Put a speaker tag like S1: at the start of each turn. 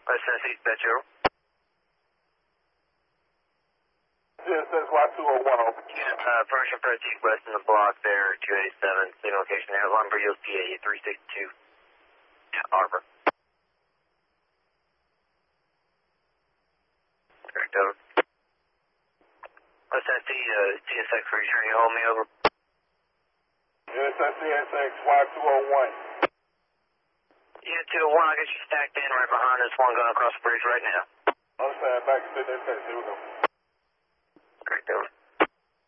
S1: West Tennessee, dispatch over.
S2: CSX Y201 over.
S1: Permission for a T west in the block there, 287, signal location there, Lumber Yield PA 362, Arbor. Correct, over. West Tennessee, CSX, are you sure you hold me over?
S2: Yes, that's CSX Y201.
S1: Yeah, 201, I got you stacked in right behind this one going across the bridge right now.
S2: Understand, back to the CSX, here we go.